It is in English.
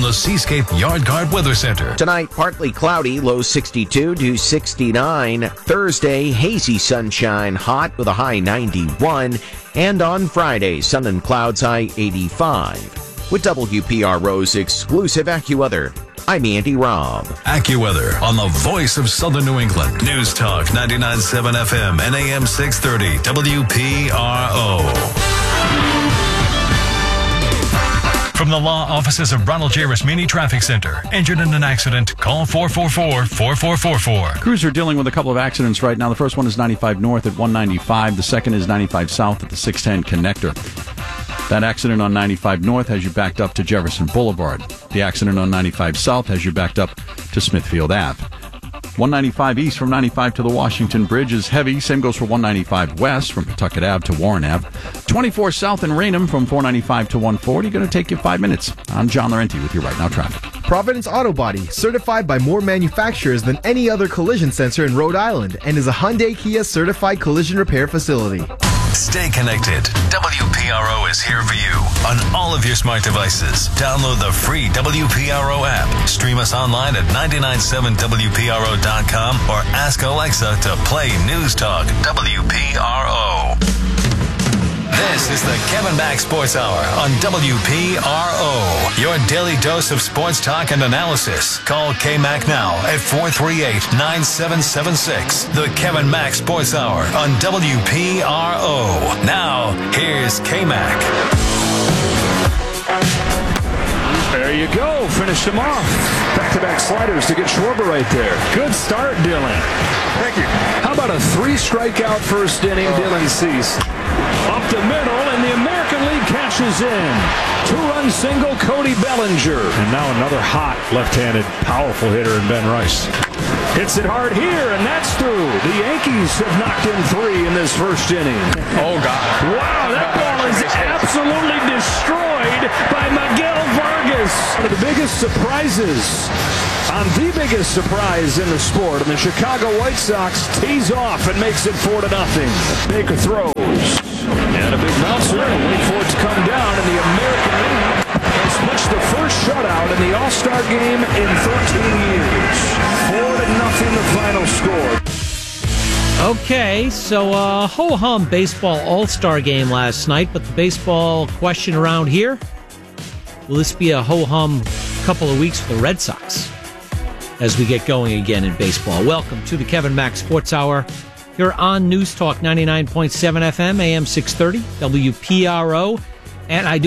the Seascape Yard Guard Weather Center. Tonight, partly cloudy, low 62 to 69. Thursday, hazy sunshine, hot with a high 91. And on Friday, sun and clouds, high 85. With WPRO's exclusive AccuWeather, I'm Andy Robb. AccuWeather on the voice of Southern New England. News Talk 99.7 FM and AM 630 WPRO. From the law offices of Ronald J. Rasmini Traffic Center. Injured in an accident? Call 444-4444. Crews are dealing with a couple of accidents right now. The first one is 95 north at 195. The second is 95 south at the 610 connector. That accident on 95 north has you backed up to Jefferson Boulevard. The accident on 95 south has you backed up to Smithfield Ave. 195 east from 95 to the Washington Bridge is heavy. Same goes for 195 west from Pawtucket Ave to Warren Ave. 24 south in Raynham from 495 to 140. Going to take you 5 minutes. I'm John Laurenti with your Right Now traffic. Providence Auto Body, certified by more manufacturers than any other collision center in Rhode Island, and is a Hyundai Kia certified collision repair facility. Stay connected. WPRO is here for you on all of your smart devices. Download the free WPRO app. Stream us online at 997WPRO.com or ask Alexa to play News Talk WPRO. This is the Kevin Mack Sports Hour on WPRO. Your daily dose of sports talk and analysis. Call K-Mac now at 438-9776. The Kevin Mack Sports Hour on WPRO. Now, here's K-Mac. There you go. Finish him off. Back-to-back sliders to get Schwarber right there. Good start, Dylan. Thank you. How about a 3-strikeout first inning, Dylan Cease? Up the middle, and the American League cashes in. 2-run single, Cody Bellinger. And now another hot left-handed, powerful hitter in Ben Rice. Hits it hard here, and that's through. The Yankees have knocked in 3 in this first inning. Oh, God. Wow, that ball is absolutely destroyed by Miguel Vargas. One of the biggest surprises, the biggest surprise in the sport, and the Chicago White Sox tees off and makes it 4-0. Baker throws. And a big bouncer, and wait for it to come down, and the American League has pitched the first shutout in the All-Star game in 13 years. 4-0 the final score. Okay, so ho-hum baseball all-star game last night, but the baseball question around here, will this be a ho-hum couple of weeks for the Red Sox as we get going again in baseball? Welcome to the Kevin Mack Sports Hour here on News Talk 99.7 FM, AM 630, WPRO, and I do